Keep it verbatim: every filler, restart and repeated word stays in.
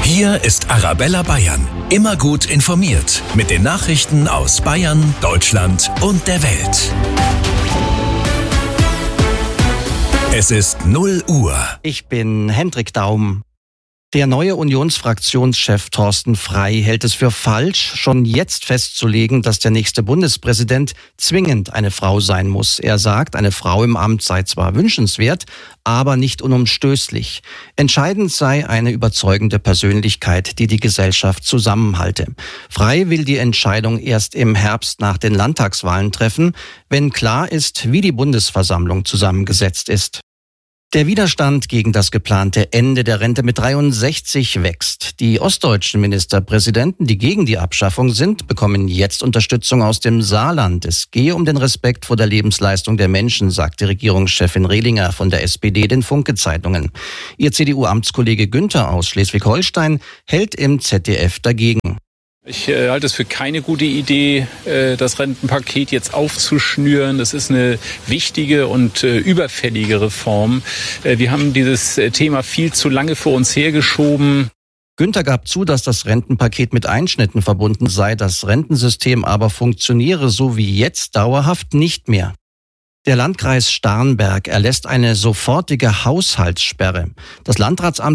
Hier ist Arabella Bayern. Immer gut informiert mit den Nachrichten aus Bayern, Deutschland und der Welt. Es ist null Uhr. Ich bin Hendrik Daum. Der neue Unionsfraktionschef Thorsten Frey hält es für falsch, schon jetzt festzulegen, dass der nächste Bundespräsident zwingend eine Frau sein muss. Er sagt, eine Frau im Amt sei zwar wünschenswert, aber nicht unumstößlich. Entscheidend sei eine überzeugende Persönlichkeit, die die Gesellschaft zusammenhalte. Frey will die Entscheidung erst im Herbst nach den Landtagswahlen treffen, wenn klar ist, wie die Bundesversammlung zusammengesetzt ist. Der Widerstand gegen das geplante Ende der Rente mit dreiundsechzig wächst. Die ostdeutschen Ministerpräsidenten, die gegen die Abschaffung sind, bekommen jetzt Unterstützung aus dem Saarland. Es gehe um den Respekt vor der Lebensleistung der Menschen, sagte Regierungschefin Rehlinger von der S P D den Funke-Zeitungen. Ihr C D U-Amtskollege Günther aus Schleswig-Holstein hält im Z D F dagegen. Ich äh, halte es für keine gute Idee, äh, das Rentenpaket jetzt aufzuschnüren. Das ist eine wichtige und äh, überfällige Reform. Äh, wir haben dieses äh, Thema viel zu lange vor uns hergeschoben. Günther gab zu, dass das Rentenpaket mit Einschnitten verbunden sei. Das Rentensystem aber funktioniere so wie jetzt dauerhaft nicht mehr. Der Landkreis Starnberg erlässt eine sofortige Haushaltssperre. Das Landratsamt